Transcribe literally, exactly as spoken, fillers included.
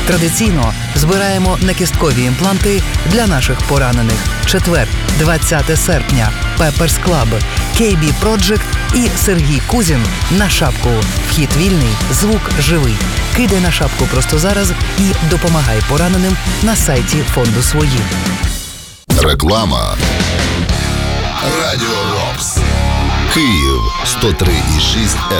Традиційно збираємо некісткові імпланти для наших поранених. Четвер, двадцяте серпня. Pepper's Club, кей бі Project і Сергій Кузін на шапку. Вхід вільний, звук живий. Кидай на шапку просто зараз і допомагай пораненим на сайті фонду «Свої». Реклама. Радіо Рокс. Київ сто три і шість